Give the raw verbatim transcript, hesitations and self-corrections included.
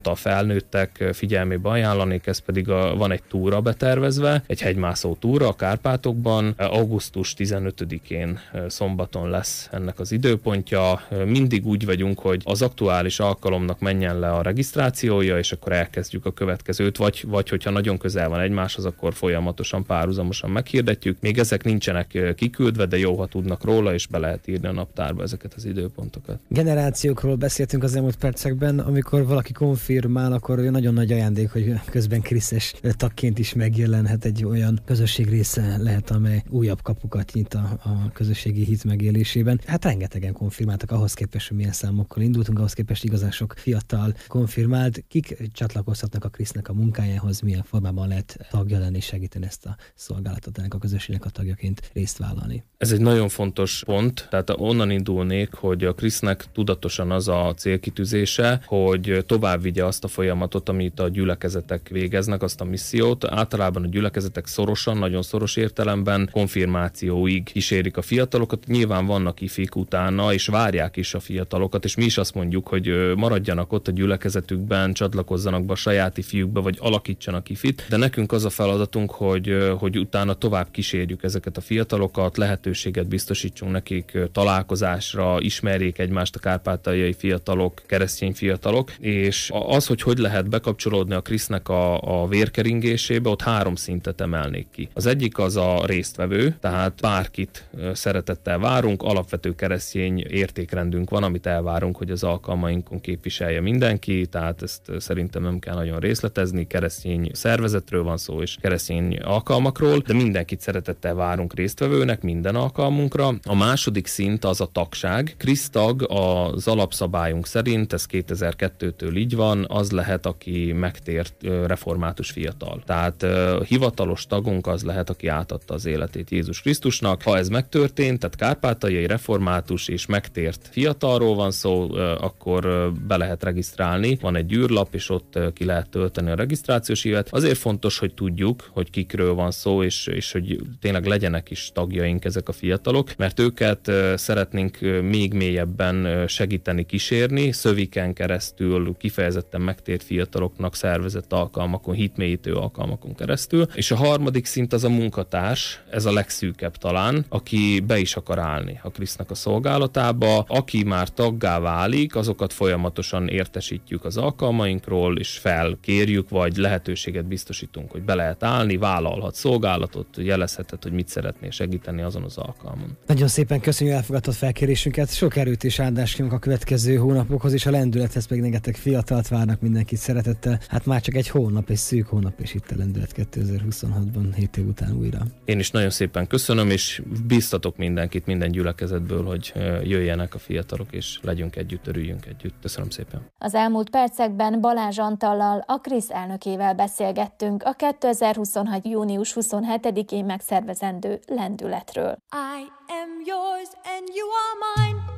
A felnőttek figyelmébe ajánlanék, ez pedig a, van egy túra betervezve, egy hegymászó túra a Kárpátokban. augusztus tizenötödikén szombaton lesz ennek az időpontja. Mindig úgy vagyunk, hogy az aktuális alkalomnak menjen le a regisztrációja, és akkor elkezdjük a következőt, vagy, vagy hogyha nagyon közel van egymáshoz, akkor folyamatosan, párhuzamosan meghirdetjük. Még ezek nincsenek kiküldve, de jó, ha tudnak róla, és be lehet írni a naptárba ezeket az időpontokat. Generációkról beszéltünk az elmúlt percekben, amikor valaki konfirmál, akkor nagyon nagy ajándék, hogy közben kriszes tagként is megjelenhet, egy olyan közösség része lehet, amely újabb kapukat nyit a, a közösségi hit megélésében. Hát rengetegen konfirmáltak ahhoz képest, hogy milyen számokkal indultunk, ahhoz képest igazán sok fiatal konfirmált. Kik csatlakozhatnak a Krisznek a munkájához, milyen formában lehet tagja lenni, segíteni ezt a szolgálatot, ennek a közösségnek a tagjaként részt vállalni? Ez egy nagyon fontos pont, tehát onnan indulnék, hogy a Krisznek tudatosan az a célkitűzése, hogy tovább vigye azt a folyamatot, amit a gyülekezetek végeznek, azt a missziót. Általában a gyülekezetek szorosan, nagyon szoros értelemben konfirmációig kísérik a fiatalokat. Nyilván vannak ifik utána, és várják is a fiatalokat, és mi is azt mondjuk, hogy maradjanak ott a gyülekezetükben, csatlakozzanak be a saját ifjükbe, vagy alakítsanak ifit, de nekünk az a feladatunk, hogy, hogy utána tovább kísérjük ezeket a fiatalokat, lehetőséget biztosítsunk nekik találkozásra, ismerjék egymást a kárpátaljai fiatalok, keresztény fiatalok, és az, hogy hogy lehet bekapcsolódni a Krisznek a, a vérkeringésébe, ott három szintet emelnék ki. Az egyik az a résztvevő, tehát bárkit szeretettel várunk, alapvető keresztény értékrendünk van, amit elvárunk, hogy az alkalmainkon képviselje mindenki, tehát ezt szerintem nem kell nagyon részletezni, keresztény szervezetről van szó, és keresztény alkalmakról, de mindenkit szeretettel várunk résztvevőnek minden alkalmunkra. A második szint az a tagság. Krisztag az alapszabályunk szerint, ez kétezer-kettőtől így van, az lehet, aki megtért református fiatal. Tehát uh, hivatalos tagunk az lehet, aki átadta az életét Jézus Krisztusnak. Ha ez megtörtént, tehát kárpátaljai református és megtért fiatalról van szó, uh, akkor uh, be lehet regisztrálni. Van egy űrlap, és ott uh, ki lehet tölteni a regisztrációs évet. Azért fontos, hogy tudjuk, hogy kikről van szó, és, és hogy tényleg legyenek is tagjaink ezek a fiatalok, mert őket uh, szeretnénk uh, még mélyebben uh, segíteni, kísérni, szöviken keresztül, kifejezetten megtért fiataloknak szervezett alkalmakon, hitmélyítő alkalmakon keresztül. És a harmadik szint az a munkatárs, ez a legszűkebb talán, aki be is akar állni a Krisznek a szolgálatába. Aki már taggá válik, azokat folyamatosan értesítjük az alkalmainkról, és felkérjük, vagy lehetőséget biztosítunk, hogy be lehet állni, vállalhat szolgálatot, jelezheted, hogy mit szeretnél segíteni azon az alkalmon. Nagyon szépen köszönjük, elfogadott felkérésünket. Sok erőt és áldást kívánok a következő hónapokhoz, és a lendülethez pedig rengeteg fiatalt várnak, mindenkit szeretettel. Hát már csak egy hónap, egy szűk hónap, és itt a lendület kétezer-huszonhatban, hét év után újra. Én is nagyon szépen köszönöm, és biztatok mindenkit, minden gyülekezetből, hogy jöjjenek a fiatalok, és legyünk együtt, örüljünk együtt. Köszönöm szépen. Az elmúlt percekben Balázs Antallal, a Krisz elnökével beszélgettünk a kétezer-huszonhat. június huszonhetedikén megszervezendő lendületről. I am yours and you are mine.